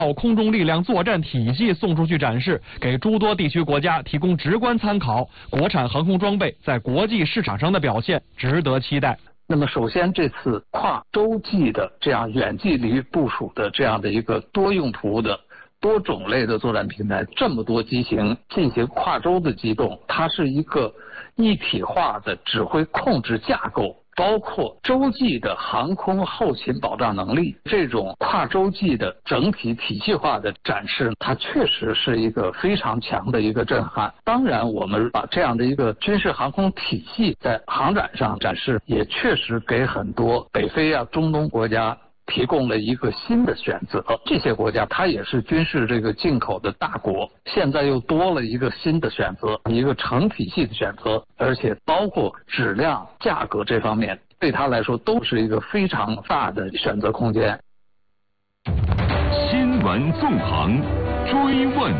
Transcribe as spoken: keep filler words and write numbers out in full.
空中力量作战体系送出去展示，给诸多地区国家提供直观参考。国产航空装备在国际市场上的表现值得期待。 那么首先这次跨洲际的这样远距离部署的这样的一个多用途的多种类的作战平台，这么多机型进行跨洲的机动，它是一个一体化的指挥控制架构，包括洲际的航空后勤保障能力，这种跨洲际的整体体系化的展示，它确实是一个非常强的一个震撼。当然，我们把这样的一个军事航空体系在航展上展示，也确实给很多北非啊、中东国家提供了一个新的选择。这些国家它也是军事这个进口的大国，现在又多了一个新的选择，一个成体系的选择，而且包括质量、价格这方面，对它来说都是一个非常大的选择空间。 新闻纵横，追问